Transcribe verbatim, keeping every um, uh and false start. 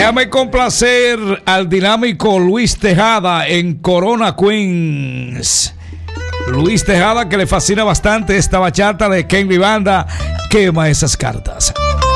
Déjame complacer al dinámico Luis Tejada en Corona Queens. Luis Tejada, que le fascina bastante esta bachata de Kenny Banda, Quema esas cartas.